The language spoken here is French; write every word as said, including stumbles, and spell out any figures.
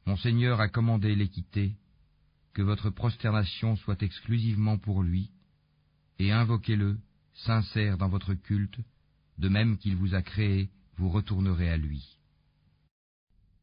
Mon Seigneur a commandé l'équité, que votre prosternation soit exclusivement pour lui, et invoquez-le, sincère dans votre culte, de même qu'il vous a créé, vous retournerez à lui.